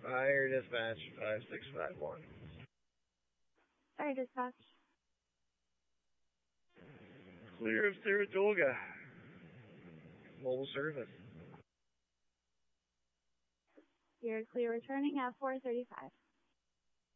Fire dispatch 5651. Fire dispatch. Clear of Saratoga. Mobile service. You're clear returning at 4:35.